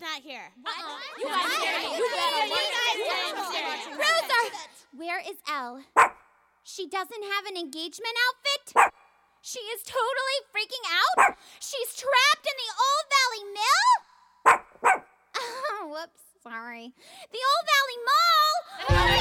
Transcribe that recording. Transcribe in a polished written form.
not here. You guys Rosa! Where is Elle? She doesn't have an engagement outfit? She is totally freaking out? She's trapped in the Old Valley Mill? Oh, whoops, sorry. The Old Valley Mall?